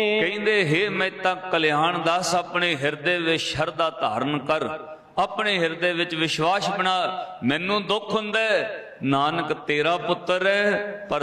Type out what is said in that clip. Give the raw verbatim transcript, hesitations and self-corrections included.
ਕਹਿੰਦੇ हे ਮਹਿਤਾ ਕਲਿਆਣ ਦਾਸ ਆਪਣੇ ਹਿਰਦੇ ਵਿੱਚ ਸ਼ਰਧਾ ਧਾਰਨ ਕਰ, ਆਪਣੇ ਹਿਰਦੇ ਵਿੱਚ ਵਿਸ਼ਵਾਸ ਬਣਾ। ਮੈਨੂੰ ਦੁੱਖ ਹੁੰਦਾ ਨਾਨਕ ਤੇਰਾ ਪੁੱਤਰ ਹੈ ਪਰ